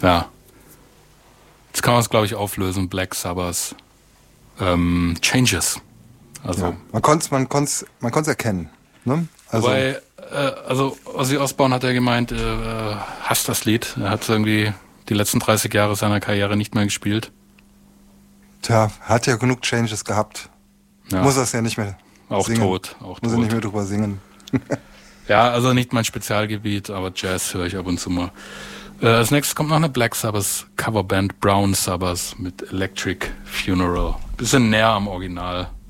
Ja. Jetzt kann man es, glaube ich, auflösen. Black Sabbath. Changes. Also. Ja. Man konnte es erkennen. Ne? Also, wobei, Ozzy Osbourne hat ja gemeint, hasst das Lied. Er hat irgendwie die letzten 30 Jahre seiner Karriere nicht mehr gespielt. Tja, hat ja genug Changes gehabt. Ja. Muss das ja nicht mehr auch singen. Muss er nicht mehr drüber singen. Ja, also nicht mein Spezialgebiet, aber Jazz höre ich ab und zu mal. Als nächstes kommt noch eine Black Sabbath Coverband, Brown Sabbath mit Electric Funeral. Bisschen näher am Original.